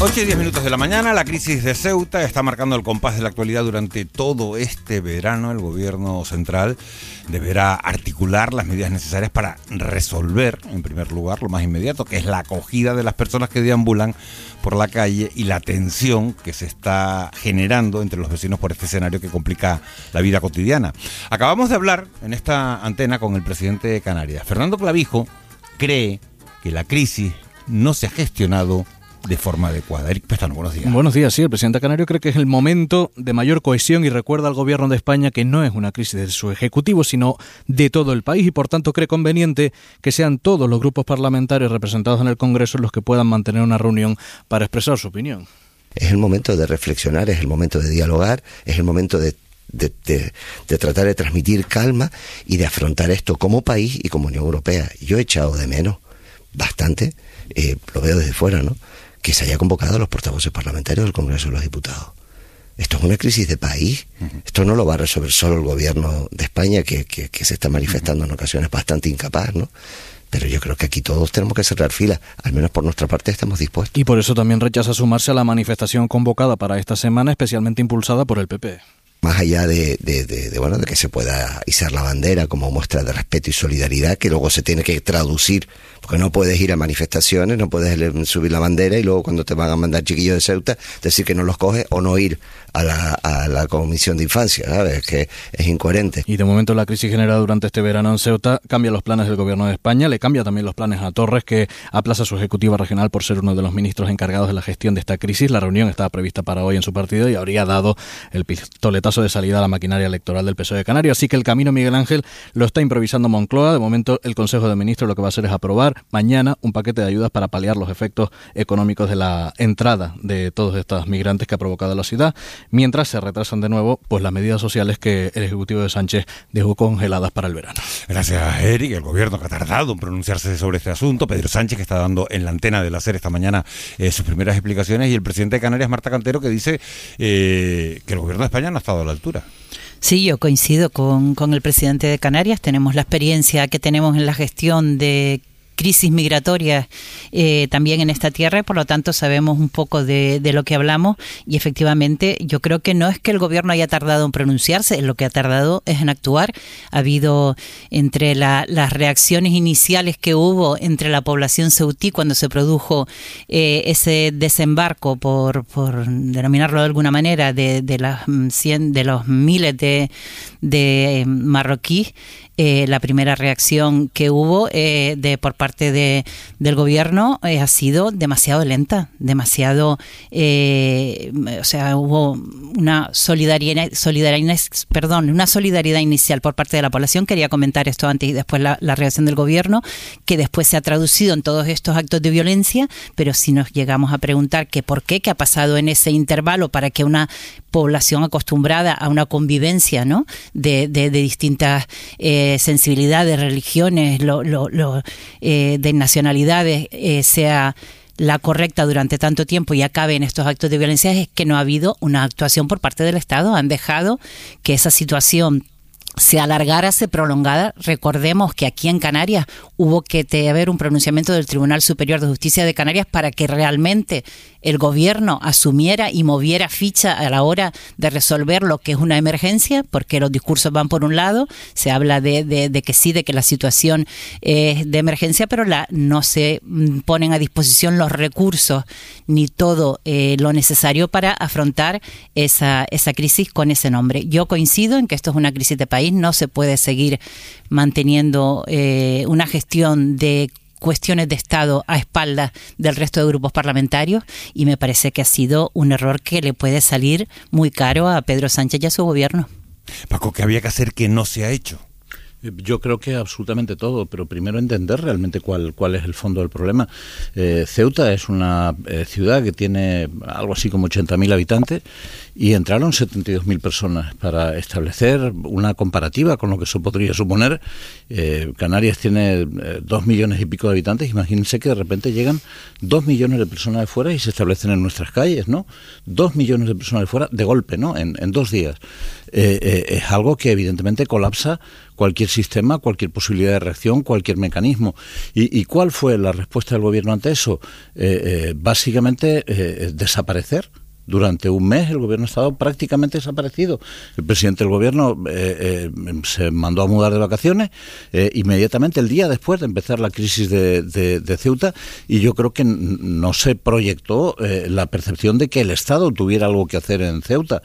8:10 de la mañana, la crisis de Ceuta está marcando el compás de la actualidad durante todo este verano. El gobierno central deberá articular las medidas necesarias para resolver, en primer lugar, lo más inmediato, que es la acogida de las personas que deambulan por la calle y la tensión que se está generando entre los vecinos por este escenario que complica la vida cotidiana. Acabamos de hablar en esta antena con el presidente de Canarias. Fernando Clavijo cree que la crisis no se ha gestionado de forma adecuada. Eric Pestano, buenos días. Buenos días, sí, el presidente canario cree que es el momento de mayor cohesión y recuerda al gobierno de España que no es una crisis de su ejecutivo, sino de todo el país y por tanto cree conveniente que sean todos los grupos parlamentarios representados en el Congreso los que puedan mantener una reunión para expresar su opinión. Es el momento de reflexionar, es el momento de dialogar, es el momento de tratar de transmitir calma y de afrontar esto como país y como Unión Europea. Yo he echado de menos bastante, lo veo desde fuera, ¿no?, que se haya convocado a los portavoces parlamentarios del Congreso de los Diputados. Esto es una crisis de país. Esto no lo va a resolver solo el gobierno de España, que se está manifestando en ocasiones bastante incapaz, ¿no? Pero yo creo que aquí todos tenemos que cerrar filas, al menos por nuestra parte estamos dispuestos. Y por eso también rechaza sumarse a la manifestación convocada para esta semana, especialmente impulsada por el PP. Más allá de que se pueda izar la bandera como muestra de respeto y solidaridad, que luego se tiene que traducir, porque no puedes ir a manifestaciones, no puedes subir la bandera y luego cuando te van a mandar chiquillos de Ceuta decir que no los coges o no ir a la comisión de infancia, ¿sabes? Que es incoherente. Y de momento la crisis generada durante este verano en Ceuta cambia los planes del gobierno de España, le cambia también los planes a Torres, que aplaza su ejecutiva regional por ser uno de los ministros encargados de la gestión de esta crisis. La reunión estaba prevista para hoy en su partido y habría dado el pistoletazo de salida a la maquinaria electoral del PSOE de Canarias. Así que el camino, Miguel Ángel, lo está improvisando Moncloa. De momento el Consejo de Ministros lo que va a hacer es aprobar mañana un paquete de ayudas para paliar los efectos económicos de la entrada de todos estos migrantes que ha provocado la ciudad, mientras se retrasan de nuevo pues las medidas sociales que el Ejecutivo de Sánchez dejó congeladas para el verano. Gracias, Eric. El gobierno que ha tardado en pronunciarse sobre este asunto, Pedro Sánchez, que está dando en la antena de la SER esta mañana sus primeras explicaciones, y el presidente de Canarias, Marta Cantero, que dice que el gobierno de España no ha estado a la altura. Sí, yo coincido con el presidente de Canarias. Tenemos la experiencia que tenemos en la gestión de crisis migratorias también en esta tierra, y por lo tanto sabemos un poco de lo que hablamos, y efectivamente yo creo que no es que el gobierno haya tardado en pronunciarse, lo que ha tardado es en actuar. Ha habido entre las reacciones iniciales que hubo entre la población ceutí cuando se produjo ese desembarco, por denominarlo de alguna manera, de los miles de marroquíes. La primera reacción que hubo por parte del gobierno ha sido demasiado lenta, hubo una solidaridad inicial por parte de la población. Quería comentar esto antes y después la reacción del gobierno, que después se ha traducido en todos estos actos de violencia. Pero si nos llegamos a preguntar qué ha pasado en ese intervalo para que una población acostumbrada a una convivencia, ¿no?, de distintas sensibilidades, religiones, de nacionalidades, sea la correcta durante tanto tiempo y acabe en estos actos de violencia, es que no ha habido una actuación por parte del Estado. Han dejado que esa situación se alargara, se prolongara. Recordemos que aquí en Canarias hubo que haber un pronunciamiento del Tribunal Superior de Justicia de Canarias para que realmente el gobierno asumiera y moviera ficha a la hora de resolver lo que es una emergencia, porque los discursos van por un lado, se habla de que sí, de que la situación es de emergencia, pero no se ponen a disposición los recursos ni todo lo necesario para afrontar esa crisis con ese nombre. Yo coincido en que esto es una crisis de país. No se puede seguir manteniendo una gestión de cuestiones de Estado a espaldas del resto de grupos parlamentarios, y me parece que ha sido un error que le puede salir muy caro a Pedro Sánchez y a su gobierno. Paco, ¿qué había que hacer que no se ha hecho? Yo creo que absolutamente todo, pero primero entender realmente cuál es el fondo del problema. Ceuta es una ciudad que tiene algo así como 80.000 habitantes y entraron 72.000 personas para establecer una comparativa con lo que eso podría suponer. Canarias tiene 2 millones y pico de habitantes. Imagínense que de repente llegan 2 millones de personas de fuera y se establecen en nuestras calles, ¿no? 2 millones de personas de fuera de golpe, ¿no? En 2 días. es algo que evidentemente colapsa cualquier sistema, cualquier posibilidad de reacción, cualquier mecanismo. ¿Y cuál fue la respuesta del gobierno ante eso? Básicamente desaparecer. Durante un mes el gobierno ha estado prácticamente desaparecido. El presidente del gobierno se mandó a mudar de vacaciones inmediatamente el día después de empezar la crisis de Ceuta, y yo creo que no se proyectó la percepción de que el Estado tuviera algo que hacer en Ceuta.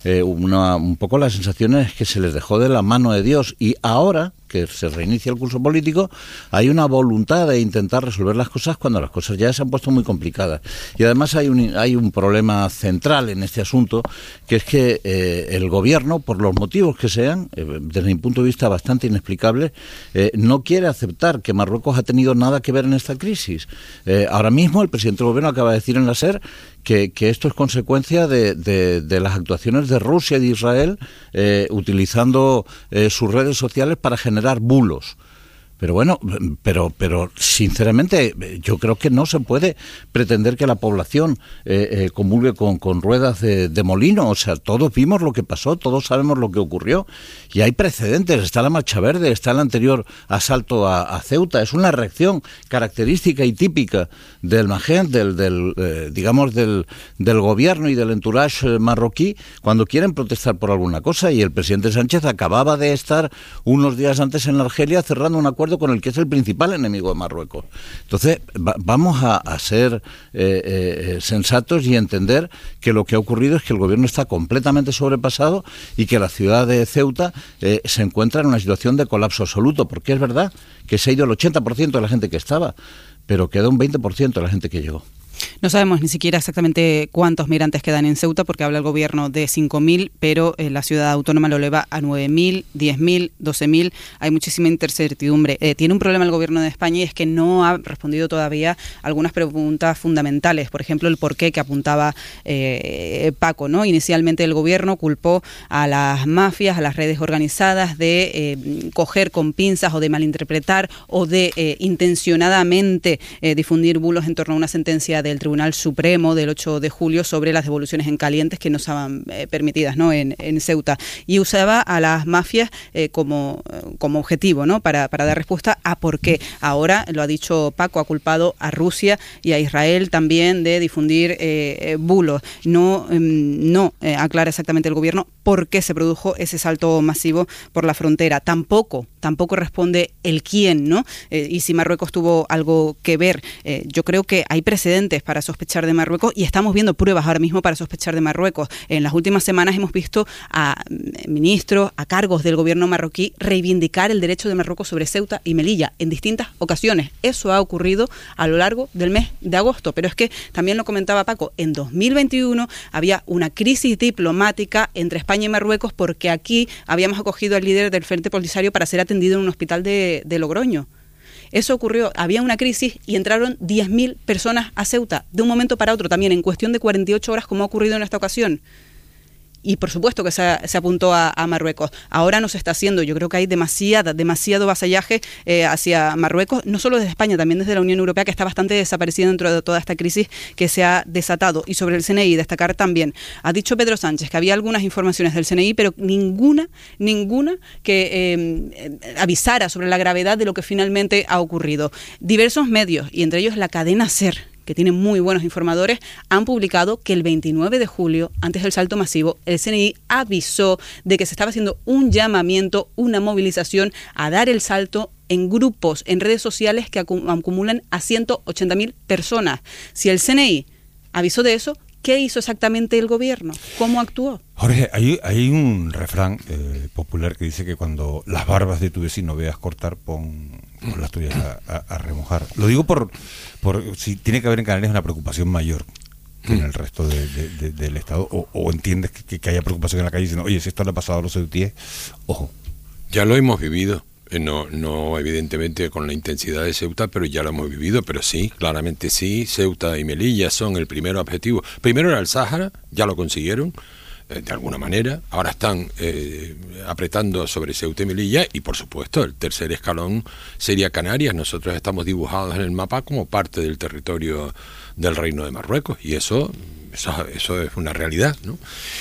Un poco la sensación es que se les dejó de la mano de Dios, y ahora que se reinicia el curso político, hay una voluntad de intentar resolver las cosas cuando las cosas ya se han puesto muy complicadas. Y además hay un problema central en este asunto, que es que el gobierno, por los motivos que sean, desde mi punto de vista bastante inexplicable, no quiere aceptar que Marruecos ha tenido nada que ver en esta crisis. Ahora mismo el presidente del gobierno acaba de decir en la SER que esto es consecuencia de las actuaciones de Rusia y de Israel utilizando sus redes sociales para generar bulos. Pero bueno, pero sinceramente yo creo que no se puede pretender que la población comulgue con ruedas de molino. O sea, todos vimos lo que pasó, todos sabemos lo que ocurrió, y hay precedentes. Está la Marcha Verde, está el anterior asalto a Ceuta. Es una reacción característica y típica del Magent, digamos del gobierno y del entourage marroquí, cuando quieren protestar por alguna cosa. Y el presidente Sánchez acababa de estar unos días antes en Argelia cerrando un acuerdo con el que es el principal enemigo de Marruecos. Entonces, vamos a ser sensatos y entender que lo que ha ocurrido es que el gobierno está completamente sobrepasado y que la ciudad de Ceuta se encuentra en una situación de colapso absoluto, porque es verdad que se ha ido el 80% de la gente que estaba, pero queda un 20% de la gente que llegó. No sabemos ni siquiera exactamente cuántos migrantes quedan en Ceuta, porque habla el gobierno de 5.000, pero la ciudad autónoma lo eleva a 9.000, 10.000, 12.000. Hay muchísima incertidumbre. Tiene un problema el gobierno de España, y es que no ha respondido todavía algunas preguntas fundamentales. Por ejemplo, el porqué que apuntaba Paco, ¿no? Inicialmente el gobierno culpó a las mafias, a las redes organizadas de coger con pinzas o de malinterpretar o de intencionadamente difundir bulos en torno a una sentencia del Tribunal Supremo del 8 de julio sobre las devoluciones en calientes que no estaban permitidas, ¿no? en Ceuta, y usaba a las mafias como objetivo, ¿no? para dar respuesta a por qué. Ahora, lo ha dicho Paco, ha culpado a Rusia y a Israel también de difundir bulos. No aclara exactamente el gobierno por qué se produjo ese salto masivo por la frontera. Tampoco responde el quién, ¿no? Y si Marruecos tuvo algo que ver. Yo creo que hay precedentes para sospechar de Marruecos, y estamos viendo pruebas ahora mismo para sospechar de Marruecos. En las últimas semanas hemos visto a ministros, a cargos del gobierno marroquí, reivindicar el derecho de Marruecos sobre Ceuta y Melilla en distintas ocasiones. Eso ha ocurrido a lo largo del mes de agosto, pero es que también lo comentaba Paco, en 2021 había una crisis diplomática entre España y Marruecos, porque aquí habíamos acogido al líder del Frente Polisario para ser atendido en un hospital de Logroño. Eso ocurrió, había una crisis y entraron 10.000 personas a Ceuta de un momento para otro, también en cuestión de 48 horas, como ha ocurrido en esta ocasión. Y por supuesto que se apuntó a Marruecos. Ahora no se está haciendo. Yo creo que hay demasiado vasallaje hacia Marruecos, no solo desde España, también desde la Unión Europea, que está bastante desaparecida dentro de toda esta crisis que se ha desatado. Y sobre el CNI, destacar también, ha dicho Pedro Sánchez que había algunas informaciones del CNI, pero ninguna que avisara sobre la gravedad de lo que finalmente ha ocurrido. Diversos medios, y entre ellos la cadena SER, que tiene muy buenos informadores, han publicado que el 29 de julio, antes del salto masivo, el CNI avisó de que se estaba haciendo un llamamiento, una movilización a dar el salto en grupos, en redes sociales que acumulan a 180.000 personas. Si el CNI avisó de eso, ¿qué hizo exactamente el gobierno? ¿Cómo actuó? Jorge, hay un refrán popular que dice que cuando las barbas de tu vecino veas cortar, pon las tuyas a remojar. Lo digo por si tiene que haber en Canarias una preocupación mayor que en el resto del Estado, o entiendes que haya preocupación en la calle diciendo, oye, si esto le ha pasado a los ceutíes, ojo. Ya lo hemos vivido. No evidentemente con la intensidad de Ceuta, pero ya lo hemos vivido, pero sí, claramente sí, Ceuta y Melilla son el primer objetivo. Primero era el Sáhara, ya lo consiguieron, de alguna manera, ahora están apretando sobre Ceuta y Melilla, y por supuesto el tercer escalón sería Canarias. Nosotros estamos dibujados en el mapa como parte del territorio del Reino de Marruecos, y eso Eso es una realidad, ¿no?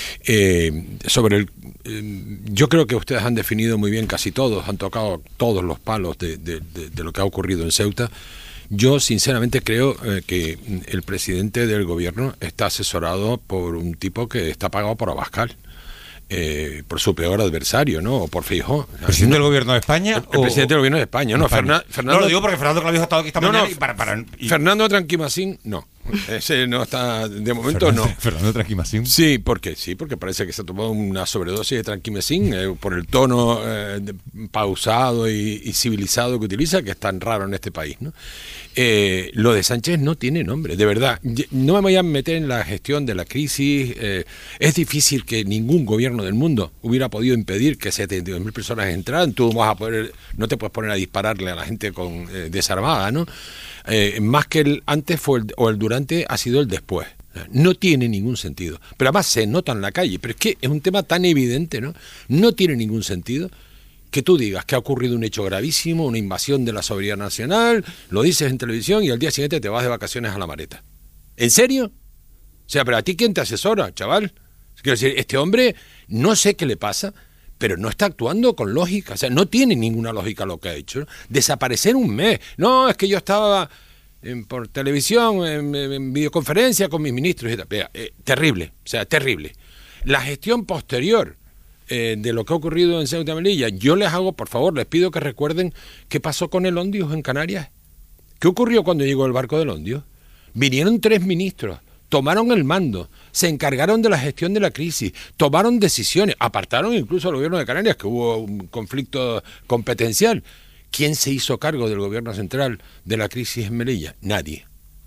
Yo creo que ustedes han definido muy bien casi todos, han tocado todos los palos de lo que ha ocurrido en Ceuta. Yo sinceramente creo que el presidente del gobierno está asesorado por un tipo que está pagado por Abascal. Por su peor adversario, ¿no? O por Feijóo. ¿Presidente del gobierno de España? El presidente del gobierno de España, ¿no? España. Fernando, no, lo digo porque Fernando Clavijo ha estado aquí esta mañana Fernando Tranquimacín, no. Ese no está, de momento no. ¿Fernando Tranquimacín? Sí, porque parece que se ha tomado una sobredosis de Tranquimacín por el tono pausado y civilizado que utiliza, que es tan raro en este país, ¿no? Lo de Sánchez no tiene nombre, de verdad. No me voy a meter en la gestión de la crisis. Es difícil que ningún gobierno del mundo hubiera podido impedir que 72.000 personas entraran. Tú no te puedes poner a dispararle a la gente desarmada, ¿no? Más que el antes o el durante ha sido el después. No tiene ningún sentido. Pero además se nota en la calle. Pero es que es un tema tan evidente, ¿no? No tiene ningún sentido que tú digas que ha ocurrido un hecho gravísimo, una invasión de la soberanía nacional, lo dices en televisión y al día siguiente te vas de vacaciones a La Mareta. ¿En serio? O sea, pero ¿a ti quién te asesora, chaval? Quiero decir, este hombre, no sé qué le pasa, pero no está actuando con lógica. O sea, no tiene ninguna lógica lo que ha hecho, ¿no? Desaparecer un mes. No, es que yo estaba por televisión, en videoconferencia con mis ministros. Terrible, o sea, terrible. La gestión posterior de lo que ha ocurrido en Ceuta y Melilla, yo les pido que recuerden qué pasó con el Ondius en Canarias. ¿Qué ocurrió cuando llegó el barco del Ondius? Vinieron 3 ministros, tomaron el mando, se encargaron de la gestión de la crisis, tomaron decisiones, apartaron incluso al gobierno de Canarias, que hubo un conflicto competencial. ¿Quién se hizo cargo del gobierno central de la crisis en Melilla? Nadie.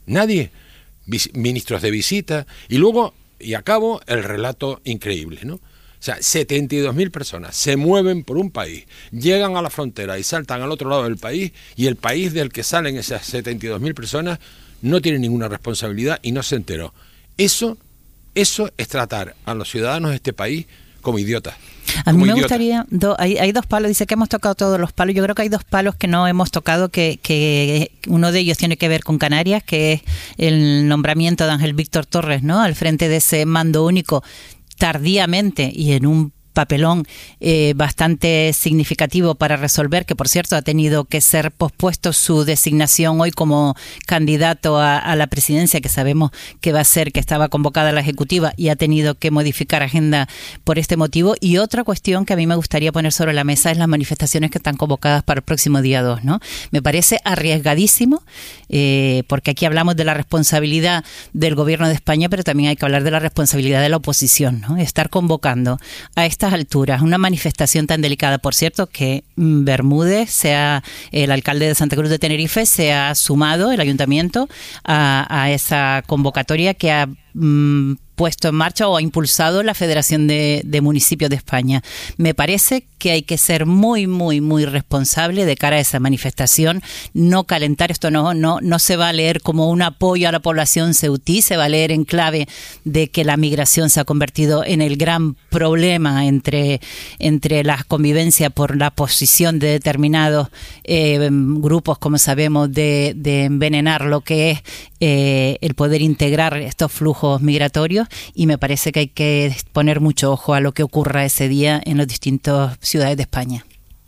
Ministros de visita, y luego, y acabo, el relato increíble, ¿no? O sea, 72.000 personas se mueven por un país, llegan a la frontera y saltan al otro lado del país, y el país del que salen esas 72.000 personas no tiene ninguna responsabilidad y no se enteró. Eso es tratar a los ciudadanos de este país como idiotas. A mí me gustaría, hay 2 palos, dice que hemos tocado todos los palos. Yo creo que hay 2 palos que no hemos tocado, que uno de ellos tiene que ver con Canarias, que es el nombramiento de Ángel Víctor Torres, ¿no?, al frente de ese mando único, tardíamente y en un papelón bastante significativo para resolver, que por cierto ha tenido que ser pospuesto su designación hoy como candidato a la presidencia, que sabemos que va a ser, que estaba convocada a la ejecutiva y ha tenido que modificar agenda por este motivo. Y otra cuestión que a mí me gustaría poner sobre la mesa es las manifestaciones que están convocadas para el próximo día 2, ¿no? Me parece arriesgadísimo, porque aquí hablamos de la responsabilidad del gobierno de España, pero también hay que hablar de la responsabilidad de la oposición, ¿no? Estar convocando a estas alturas una manifestación tan delicada. Por cierto, que Bermúdez, el alcalde de Santa Cruz de Tenerife, se ha sumado, el ayuntamiento, a esa convocatoria que ha puesto en marcha o ha impulsado la Federación de Municipios de España. Me parece que hay que ser muy, muy, muy responsable de cara a esa manifestación, no calentar. Esto no se va a leer como un apoyo a la población ceutí, se va a leer en clave de que la migración se ha convertido en el gran problema entre la convivencia por la posición de determinados grupos, como sabemos, de envenenar lo que es el poder integrar estos flujos migratorios, y me parece que hay que poner mucho ojo a lo que ocurra ese día en las distintas ciudades de España.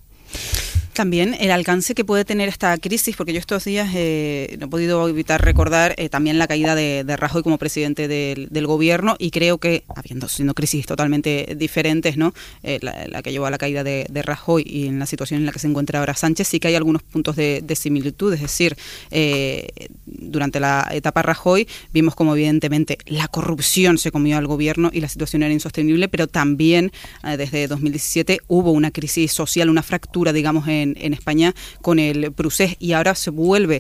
También el alcance que puede tener esta crisis, porque yo estos días no he podido evitar recordar también la caída de Rajoy como presidente del gobierno, y creo que, siendo crisis totalmente diferentes, ¿no?, la que llevó a la caída de Rajoy y en la situación en la que se encuentra ahora Sánchez, sí que hay algunos puntos de similitud. Es decir, durante la etapa Rajoy vimos como evidentemente la corrupción se comió al gobierno y la situación era insostenible, pero también desde 2017 hubo una crisis social, una fractura, digamos, en España con el Prusés, y ahora se vuelve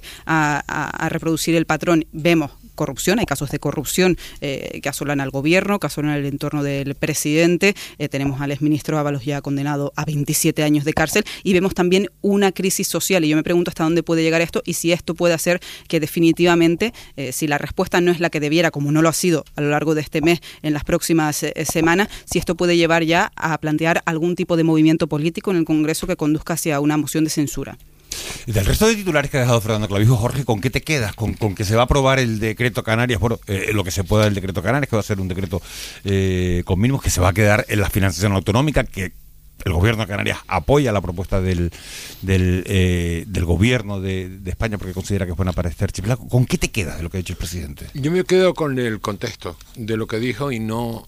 a reproducir el patrón. Vemos corrupción, hay casos de corrupción que asolan al gobierno, que asolan el entorno del presidente. Tenemos al exministro Ábalos ya condenado a 27 años de cárcel, y vemos también una crisis social, y yo me pregunto hasta dónde puede llegar esto, y si esto puede hacer que definitivamente, si la respuesta no es la que debiera, como no lo ha sido a lo largo de este mes, en las próximas semanas, si esto puede llevar ya a plantear algún tipo de movimiento político en el Congreso que conduzca hacia una moción de censura. Del resto de titulares que ha dejado Fernando Clavijo, Jorge, ¿con qué te quedas? ¿Con que se va a aprobar el decreto Canarias? Bueno, lo que se pueda del decreto Canarias, que va a ser un decreto con mínimos, que se va a quedar en la financiación autonómica, que el gobierno de Canarias apoya la propuesta del gobierno de España porque considera que es buena para este archipiélago. ¿Con qué te quedas de lo que ha dicho el presidente? Yo me quedo con el contexto de lo que dijo y no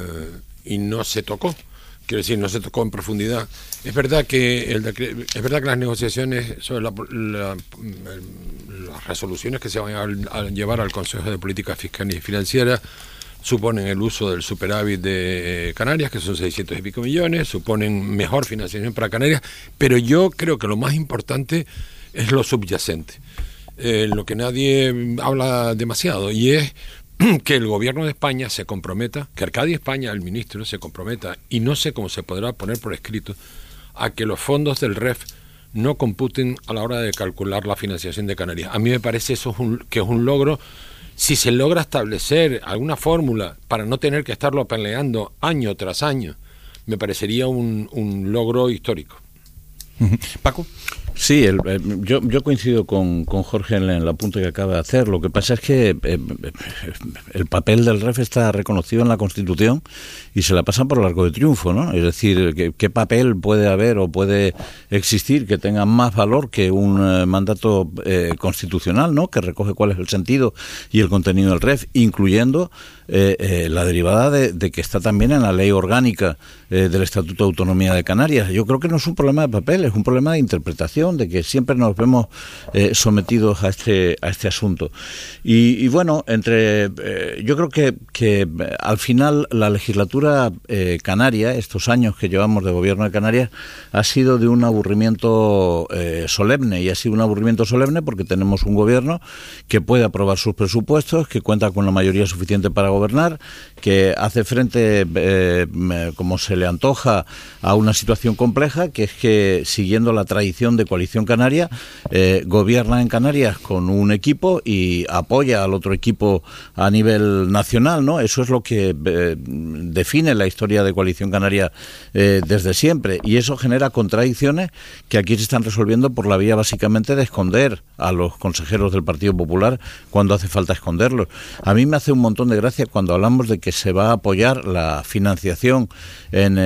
se tocó. Quiero decir, no se tocó en profundidad. Es verdad que las negociaciones sobre las resoluciones que se van a llevar al Consejo de Política Fiscal y Financiera suponen el uso del superávit de Canarias, que son 600 y pico millones, suponen mejor financiación para Canarias, pero yo creo que lo más importante es lo subyacente, lo que nadie habla demasiado, y es que el gobierno de España se comprometa, que Arcadia España, el ministro, se comprometa, y no sé cómo se podrá poner por escrito, a que los fondos del REF no computen a la hora de calcular la financiación de Canarias. A mí me parece eso que es un logro. Si se logra establecer alguna fórmula para no tener que estarlo peleando año tras año, me parecería un logro histórico. Paco. Sí, yo coincido con Jorge en el apunte que acaba de hacer. Lo que pasa es que el papel del REF está reconocido en la Constitución y se la pasan por el arco de triunfo, ¿no? Es decir, ¿qué papel puede haber o puede existir que tenga más valor que un mandato constitucional, ¿no? Que recoge cuál es el sentido y el contenido del REF, incluyendo la derivada de que está también en la ley orgánica del Estatuto de Autonomía de Canarias. Yo creo que no es un problema de papel, es un problema de interpretación, de que siempre nos vemos sometidos a este asunto. Y bueno, yo creo que al final la legislatura canaria, estos años que llevamos de gobierno de Canarias, ha sido de un aburrimiento solemne, y ha sido un aburrimiento solemne porque tenemos un gobierno que puede aprobar sus presupuestos, que cuenta con la mayoría suficiente para gobernar, que hace frente como se le antoja a una situación compleja, que es que, siguiendo la tradición de Coalición Canaria, gobierna en Canarias con un equipo y apoya al otro equipo a nivel nacional, ¿no? Eso es lo que define la historia de Coalición Canaria desde siempre, y eso genera contradicciones que aquí se están resolviendo por la vía básicamente de esconder a los consejeros del Partido Popular cuando hace falta esconderlos. A mí me hace un montón de gracia cuando hablamos de que se va a apoyar la financiación en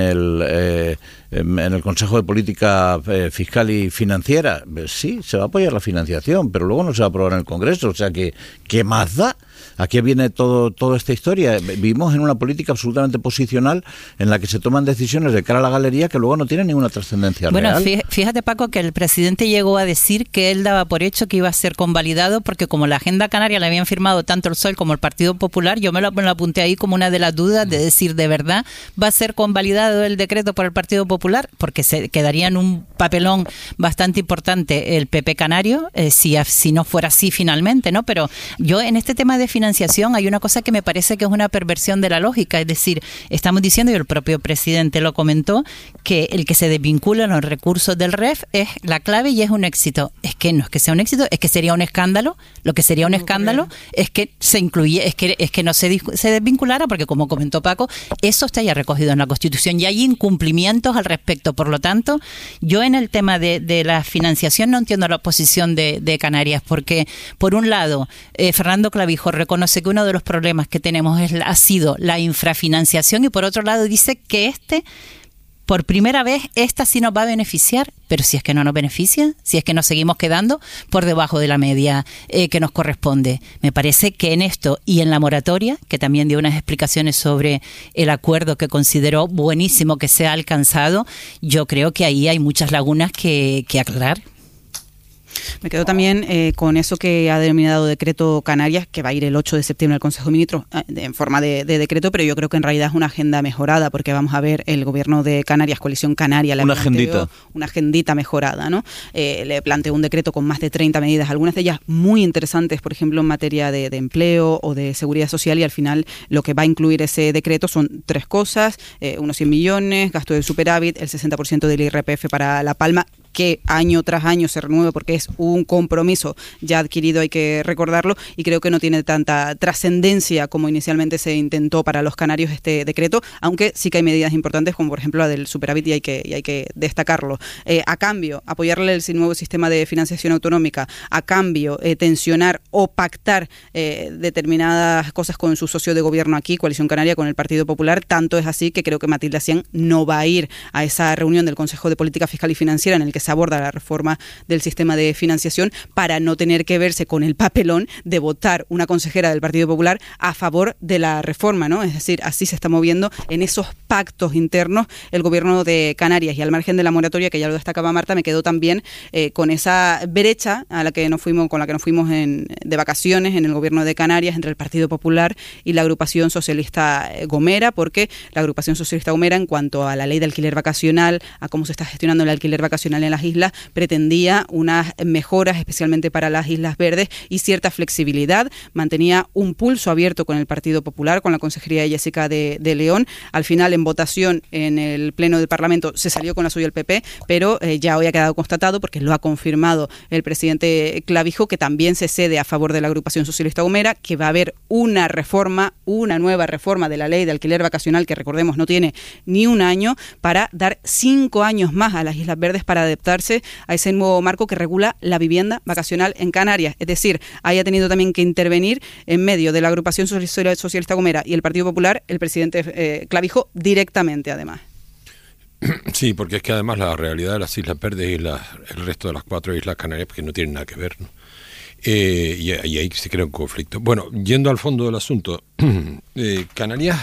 el Consejo de Política Fiscal y Financiera. Sí, se va a apoyar la financiación, pero luego no se va a aprobar en el Congreso. O sea, ¿qué más da? ¿A qué viene toda esta historia? Vivimos en una política absolutamente posicional en la que se toman decisiones de cara a la galería que luego no tienen ninguna trascendencia real. Bueno, fíjate, Paco, que el presidente llegó a decir que él daba por hecho que iba a ser convalidado porque como la Agenda Canaria la habían firmado tanto el PSOE como el Partido Popular, yo me lo apunté ahí como una de las dudas de decir, ¿de verdad va a ser convalidado el decreto por el Partido Popular? Porque se quedaría en un papelón bastante importante el PP canario, si no fuera así finalmente, ¿no? Pero yo en este tema de financiación hay una cosa que me parece que es una perversión de la lógica, es decir, estamos diciendo, y el propio presidente lo comentó, que el que se desvinculan los recursos del REF es la clave y es un éxito. Es que no es que sea un éxito, es que sería un escándalo. Lo que sería un escándalo es que se incluye, es que no se desvinculara, porque como comentó Paco, eso está ya recogido en la Constitución y hay incumplimientos al respecto. Por lo tanto, yo en el tema de la financiación no entiendo la posición de Canarias, porque por un lado, Fernando Clavijo reconoce que uno de los problemas que tenemos ha sido la infrafinanciación, y por otro lado dice que por primera vez, esta sí nos va a beneficiar, pero si es que no nos beneficia, si es que nos seguimos quedando por debajo de la media que nos corresponde. Me parece que en esto y en la moratoria, que también dio unas explicaciones sobre el acuerdo que consideró buenísimo que se ha alcanzado, yo creo que ahí hay muchas lagunas que aclarar. Me quedo también con eso que ha denominado decreto Canarias, que va a ir el 8 de septiembre al Consejo de Ministros en forma de decreto, pero yo creo que en realidad es una agenda mejorada, porque vamos a ver el gobierno de Canarias, Coalición Canaria, una agendita mejorada, ¿no? Le planteó un decreto con más de 30 medidas, algunas de ellas muy interesantes, por ejemplo, en materia de empleo o de seguridad social, y al final lo que va a incluir ese decreto son 3 cosas, unos 100 millones, gasto del superávit, el 60% del IRPF para La Palma, que año tras año se renueve porque es un compromiso ya adquirido, hay que recordarlo, y creo que no tiene tanta trascendencia como inicialmente se intentó para los canarios este decreto, aunque sí que hay medidas importantes como por ejemplo la del superávit y hay que destacarlo. A cambio, apoyarle el nuevo sistema de financiación autonómica, a cambio tensionar o pactar determinadas cosas con su socio de gobierno aquí, Coalición Canaria, con el Partido Popular. Tanto es así que creo que Matilde Asián no va a ir a esa reunión del Consejo de Política Fiscal y Financiera en el que se aborda la reforma del sistema de financiación, para no tener que verse con el papelón de votar una consejera del Partido Popular a favor de la reforma, ¿no? Es decir, así se está moviendo en esos pactos internos el gobierno de Canarias. Y al margen de la moratoria, que ya lo destacaba Marta, me quedo también con esa brecha con la que nos fuimos de vacaciones en el gobierno de Canarias entre el Partido Popular y la agrupación socialista Gomera, porque la agrupación socialista Gomera, en cuanto a la ley de alquiler vacacional, a cómo se está gestionando el alquiler vacacional en las islas, pretendía unas mejoras especialmente para las Islas Verdes y cierta flexibilidad. Mantenía un pulso abierto con el Partido Popular, con la consejería de Jessica de León. Al final, en votación en el Pleno del Parlamento, se salió con la suya el PP, pero ya hoy ha quedado constatado, porque lo ha confirmado el presidente Clavijo, que también se cede a favor de la agrupación socialista Gomera, que va a haber una nueva reforma de la ley de alquiler vacacional, que recordemos no tiene ni un año, para dar 5 años más a las Islas Verdes para adaptarse a ese nuevo marco que regula la vivienda vacacional en Canarias. Es decir, haya tenido también que intervenir en medio de la agrupación socialista Gomera y el Partido Popular el presidente Clavijo directamente, además. Sí, porque es que además la realidad de las Islas Verdes y el resto de las 4 islas canarias, que no tienen nada que ver, ¿no? Y ahí se crea un conflicto. Bueno, yendo al fondo del asunto, Canarias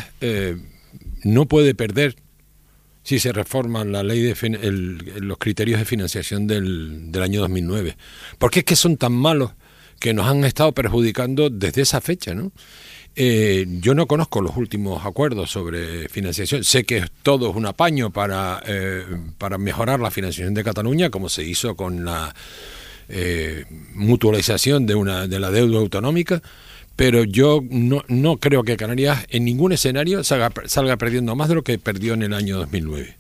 no puede perder si se reforman la ley los criterios de financiación del año 2009, porque es que son tan malos que nos han estado perjudicando desde esa fecha, ¿no? Yo no conozco los últimos acuerdos sobre financiación. Sé que todo es un apaño para mejorar la financiación de Cataluña, como se hizo con la mutualización de la deuda autonómica, pero yo no creo que Canarias en ningún escenario salga perdiendo más de lo que perdió en el año 2009.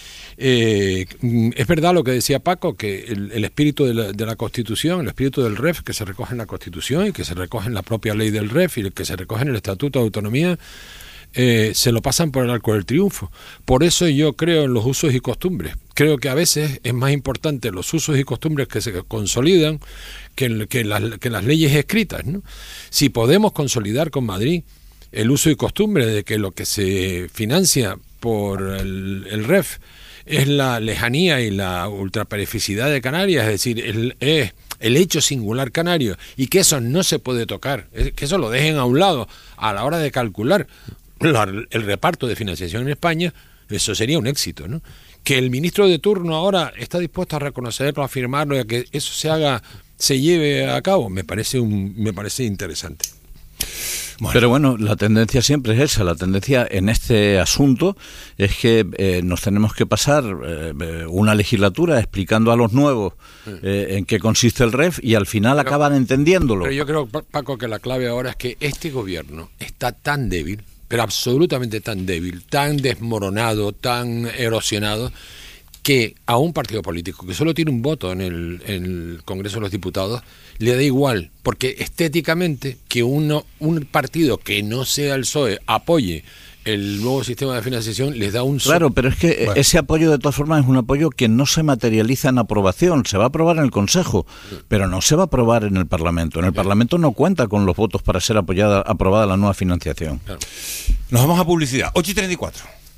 Es verdad lo que decía Paco, que el espíritu de la Constitución, el espíritu del REF, que se recoge en la Constitución y que se recoge en la propia ley del REF y el que se recoge en el Estatuto de Autonomía, se lo pasan por el arco del triunfo. Por eso yo creo en los usos y costumbres. Creo que a veces es más importante los usos y costumbres que se consolidan que las leyes escritas, ¿no? Si podemos consolidar con Madrid el uso y costumbre de que lo que se financia por el REF es la lejanía y la ultraperificidad de Canarias, es decir, es el hecho singular canario, y que eso no se puede tocar, que eso lo dejen a un lado a la hora de calcular el reparto de financiación en España. Eso sería un éxito, ¿no? Que el ministro de turno ahora está dispuesto a reconocerlo, a afirmarlo y a que eso se lleve a cabo, me parece interesante. Bueno. Pero bueno, la tendencia siempre es esa. La tendencia en este asunto es que nos tenemos que pasar una legislatura explicando a los nuevos en qué consiste el REF, y al final acaban entendiéndolo. Pero yo creo, Paco, que la clave ahora es que este gobierno está tan débil, pero absolutamente tan débil, tan desmoronado, tan erosionado, que a un partido político que solo tiene un voto en el Congreso de los Diputados le da igual, porque estéticamente que un partido que no sea el PSOE apoye el nuevo sistema de financiación les da un... Claro, pero es que ese apoyo de todas formas es un apoyo que no se materializa en aprobación. Se va a aprobar en el Consejo, pero no se va a aprobar en el Parlamento. En el Parlamento no cuenta con los votos para ser aprobada la nueva financiación. Claro. Nos vamos a publicidad. 8:34.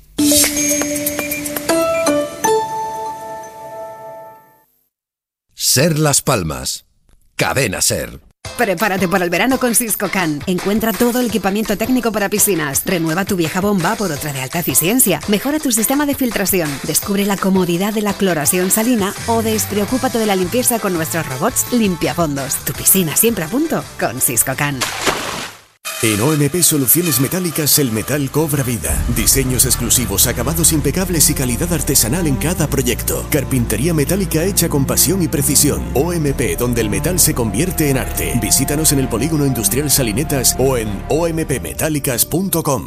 Ser Las Palmas. Cadena Ser. Prepárate para el verano con Siscocan. Encuentra todo el equipamiento técnico para piscinas. Renueva tu vieja bomba por otra de alta eficiencia. Mejora tu sistema de filtración. Descubre la comodidad de la cloración salina o despreocúpate de la limpieza con nuestros robots limpiafondos. Tu piscina siempre a punto con Siscocan. En OMP Soluciones Metálicas el metal cobra vida. Diseños exclusivos, acabados impecables y calidad artesanal en cada proyecto. Carpintería metálica hecha con pasión y precisión. OMP, donde el metal se convierte en arte. Visítanos en el Polígono Industrial Salinetas o en ompmetálicas.com.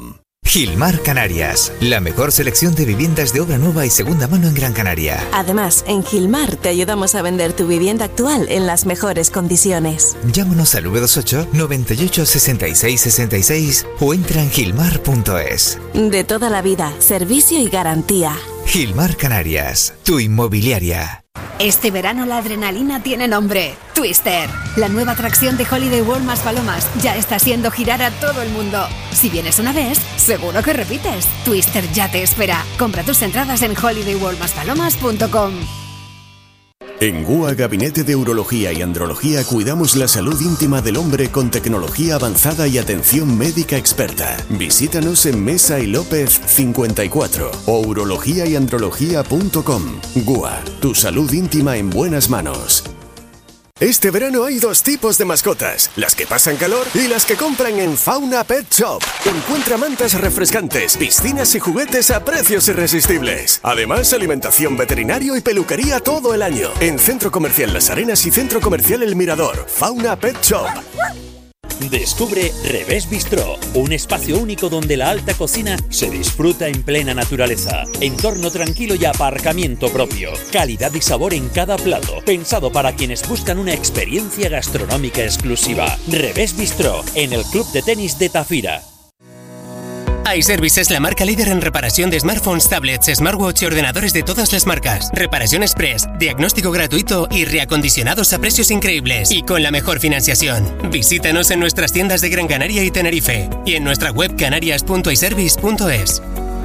Gilmar Canarias, la mejor selección de viviendas de obra nueva y segunda mano en Gran Canaria. Además, en Gilmar te ayudamos a vender tu vivienda actual en las mejores condiciones. Llámanos al 928 98 66 66 o entra en gilmar.es. De toda la vida, servicio y garantía. Gilmar Canarias, tu inmobiliaria. Este verano la adrenalina tiene nombre, Twister. La nueva atracción de Holiday World Maspalomas ya está haciendo girar a todo el mundo. Si vienes una vez, seguro que repites. Twister ya te espera. Compra tus entradas en holidayworldmaspalomas.com. En GUA Gabinete de Urología y Andrología cuidamos la salud íntima del hombre con tecnología avanzada y atención médica experta. Visítanos en Mesa y López 54 o urologiayandrología.com. GUA, tu salud íntima en buenas manos. Este verano hay dos tipos de mascotas, las que pasan calor y las que compran en Fauna Pet Shop. Encuentra mantas refrescantes, piscinas y juguetes a precios irresistibles. Además, alimentación, veterinario y peluquería todo el año. En Centro Comercial Las Arenas y Centro Comercial El Mirador. Fauna Pet Shop. Descubre Revés Bistró, un espacio único donde la alta cocina se disfruta en plena naturaleza. Entorno tranquilo y aparcamiento propio. Calidad y sabor en cada plato, pensado para quienes buscan una experiencia gastronómica exclusiva. Revés Bistró, en el Club de Tenis de Tafira. iService es la marca líder en reparación de smartphones, tablets, smartwatch y ordenadores de todas las marcas. Reparación express, diagnóstico gratuito y reacondicionados a precios increíbles y con la mejor financiación. Visítanos en nuestras tiendas de Gran Canaria y Tenerife y en nuestra web canarias.iservice.es.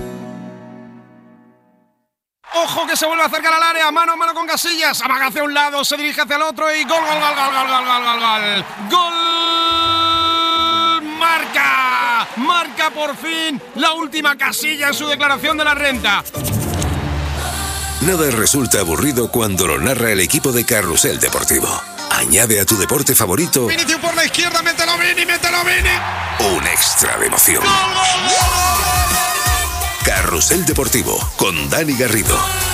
¡Ojo que se vuelve a acercar al área! ¡Mano a mano con Casillas! Amaga hacia un lado, se dirige hacia el otro y ¡gol, gol, gol, gol, gol, gol, gol, gol, gol! ¡Gol! ¡Marca! ¡Marca por fin la última Casilla en su declaración de la renta! Nada resulta aburrido cuando lo narra el equipo de Carrusel Deportivo. Añade a tu deporte favorito Vinicius por la izquierda, mételo Vini, un extra de emoción. Carrusel Deportivo con Dani Garrido.